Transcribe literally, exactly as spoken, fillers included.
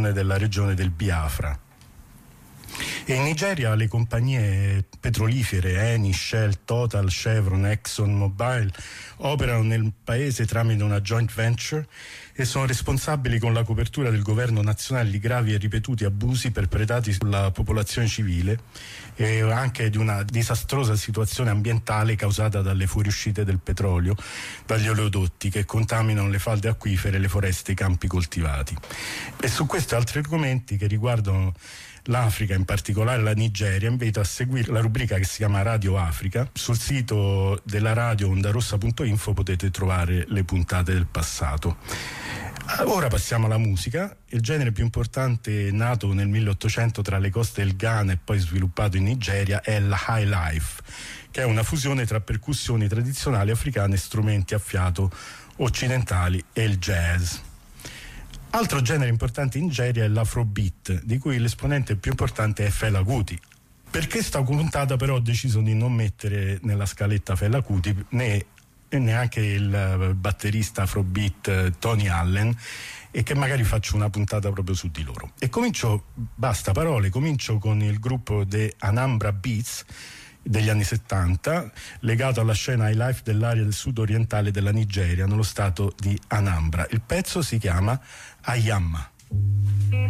distruzione della regione del Biafra. E in Nigeria le compagnie petrolifere Eni, Shell, Total, Chevron, Exxon Mobil operano nel paese tramite una joint venture e sono responsabili con la copertura del governo nazionale di gravi e ripetuti abusi perpetrati sulla popolazione civile e anche di una disastrosa situazione ambientale causata dalle fuoriuscite del petrolio dagli oleodotti che contaminano le falde acquifere, le foreste e i campi coltivati. E su questi altri argomenti che riguardano l'Africa, in particolare la Nigeria, invito a seguire la rubrica che si chiama Radio Africa. Sul sito della radio ondarossa punto info potete trovare le puntate del passato. Ora passiamo alla musica. Il genere più importante, nato nel milleottocento tra le coste del Ghana e poi sviluppato in Nigeria, è la high life, che è una fusione tra percussioni tradizionali africane e strumenti a fiato occidentali e il jazz. Altro genere importante in Nigeria è l'afrobeat, di cui l'esponente più importante è Fela Kuti. Per questa puntata però ho deciso di non mettere nella scaletta Fela Kuti né e neanche il batterista afrobeat Tony Allen, e che magari faccio una puntata proprio su di loro. E comincio, basta parole, comincio con il gruppo The Anambra Beats degli anni settanta, legato alla scena high life dell'area del sud orientale della Nigeria, nello stato di Anambra. Il pezzo si chiama Ayama.